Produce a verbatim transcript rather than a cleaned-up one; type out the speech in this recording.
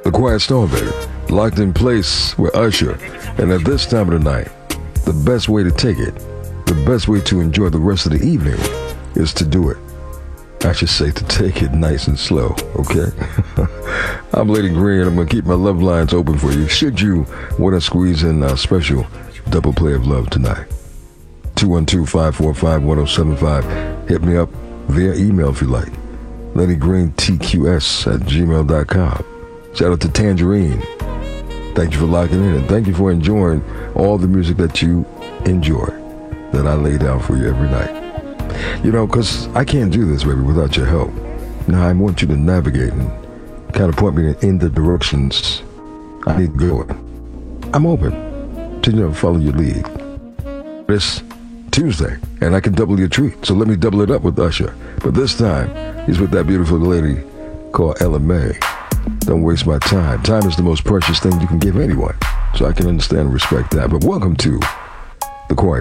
The Quiet Storm, baby. Locked in place with Usher. And at this time of the night, the best way to take it, the best way to enjoy the rest of the evening is to do it. I should say to take it nice and slow, okay? I'm Lady Green. I'm going to keep my love lines open for you. Should you want to squeeze in a special double play of love tonight? two one two, five four five, one oh seven five. Hit me up via email if you like. Lady Green T Q S at gmail dot com. Shout out to Tangerine. Thank you for locking in, and thank you for enjoying all the music that you enjoy, that I lay down for you every night. You know, because I can't do this, baby, without your help. Now, I want you to navigate and kind of point me in the directions I need to go in. I'm open to, you know, follow your lead. It's Tuesday, and I can double your treat, so let me double it up with Usher. But this time, he's with that beautiful lady called Ella Mai. Don't waste my time. Time is the most precious thing you can give anyone, so I can understand and respect that. But welcome to The Quiet